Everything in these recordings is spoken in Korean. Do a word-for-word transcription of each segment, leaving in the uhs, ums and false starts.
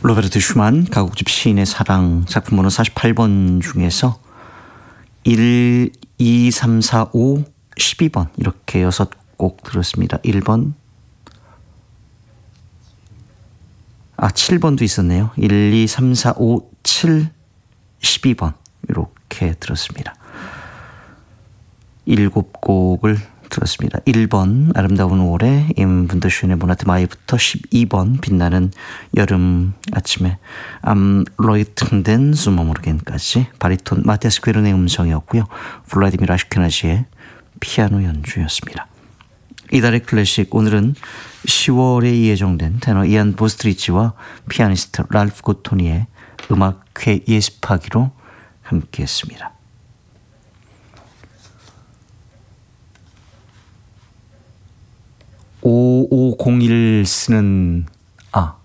로베르트 슈만 가곡집 시인의 사랑 작품 번호 사십팔 번 중에서 일, 이, 삼, 사, 오, 십이 번 이렇게 여섯 곡 들었습니다. 일 번, 아 칠 번도 있었네요. 일, 이, 삼, 사, 오, 칠, 십이 번 이렇게 들었습니다. 일곱 곡을 들었습니다. 일 번 아름다운 오래 임 분더슈의 모나트 마이부터 십이 번 빛나는 여름 아침에 암 로이튼덴 수머모르겐까지 바리톤 마티아스 괴르네 음성이었고요. 블라디미르 아슈케나지의 피아노 연주였습니다. 이달의 클래식, 오늘은 시월에 예정된 테너 이안 보스트리치와 피아니스트 랄프 고토니의 음악회 예습하기로 함께했습니다. 오오공일 쓰는 아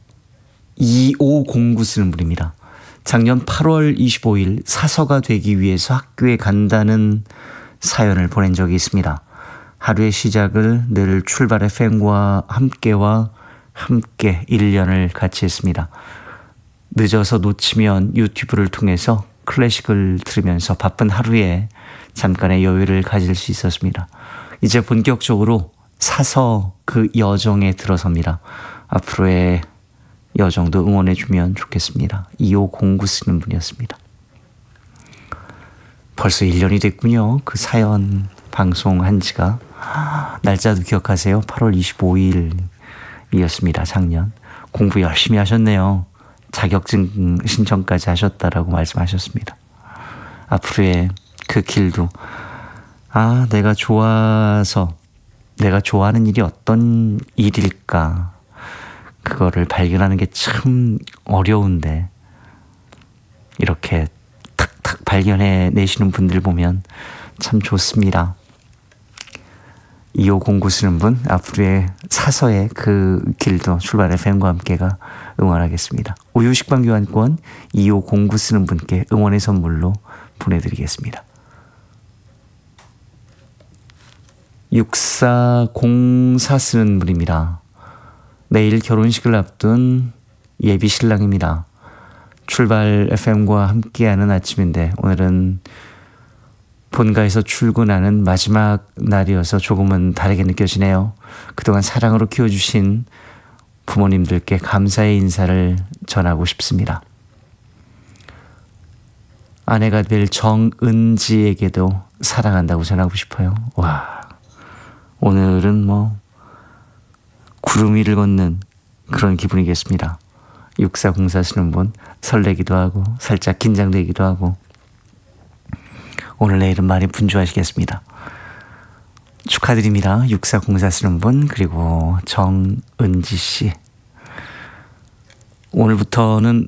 이오공구 쓰는 분입니다. 작년 팔월 이십오일 사서가 되기 위해서 학교에 간다는 사연을 보낸 적이 있습니다. 하루의 시작을 늘 출발 에프엠과 함께와 함께 일 년을 같이 했습니다. 늦어서 놓치면 유튜브를 통해서 클래식을 들으면서 바쁜 하루에 잠깐의 여유를 가질 수 있었습니다. 이제 본격적으로 사서 그 여정에 들어섭니다. 앞으로의 여정도 응원해주면 좋겠습니다. 이오공구 쓰는 분이었습니다. 벌써 일 년이 됐군요. 그 사연 방송한 지가. 날짜도 기억하세요? 팔월 이십오일이었습니다. 작년. 공부 열심히 하셨네요. 자격증 신청까지 하셨다라고 말씀하셨습니다. 앞으로의 그 길도 아 내가 좋아서 내가 좋아하는 일이 어떤 일일까 그거를 발견하는 게 참 어려운데 이렇게 탁탁 발견해 내시는 분들 보면 참 좋습니다. 이오공구 쓰는 분, 앞으로의 사서의 그 길도 출발 에프엠과 함께가 응원하겠습니다. 우유 식빵 교환권 이오공구 쓰는 분께 응원의 선물로 보내드리겠습니다. 육사공사 쓰는 분입니다. 내일 결혼식을 앞둔 예비 신랑입니다. 출발 에프엠과 함께하는 아침인데 오늘은 본가에서 출근하는 마지막 날이어서 조금은 다르게 느껴지네요. 그동안 사랑으로 키워주신 부모님들께 감사의 인사를 전하고 싶습니다. 아내가 될 정은지에게도 사랑한다고 전하고 싶어요. 와, 오늘은 뭐 구름 위를 걷는 그런 기분이겠습니다. 육사공사 쓰는 분 설레기도 하고 살짝 긴장되기도 하고 오늘 내일은 많이 분주하시겠습니다. 축하드립니다. 육사공사 쓰는 분 그리고 정은지 씨. 오늘부터는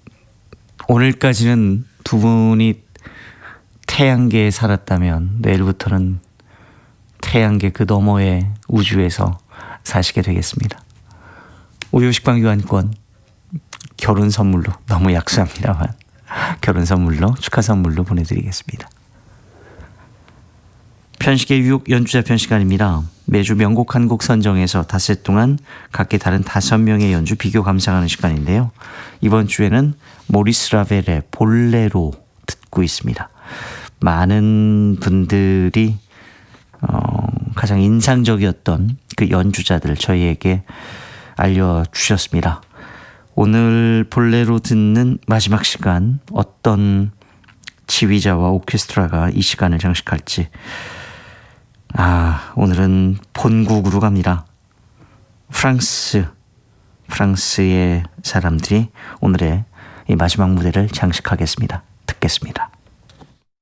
오늘까지는 두 분이 태양계에 살았다면 내일부터는 태양계 그 너머의 우주에서 사시게 되겠습니다. 우유 식빵 교환권 결혼 선물로 너무 약소합니다만 결혼 선물로 축하 선물로 보내드리겠습니다. 편식의 유혹 연주자 편 시간입니다. 매주 명곡 한 곡 선정해서 닷새 동안 각기 다른 다섯 명의 연주 비교 감상하는 시간인데요. 이번 주에는 모리스 라벨의 볼레로 듣고 있습니다. 많은 분들이 어, 가장 인상적이었던 그 연주자들 저희에게 알려주셨습니다. 오늘 볼레로 듣는 마지막 시간 어떤 지휘자와 오케스트라가 이 시간을 장식할지 아 오늘은 본국으로 갑니다. 프랑스 프랑스의 사람들이 오늘의 이 마지막 무대를 장식하겠습니다. 듣겠습니다.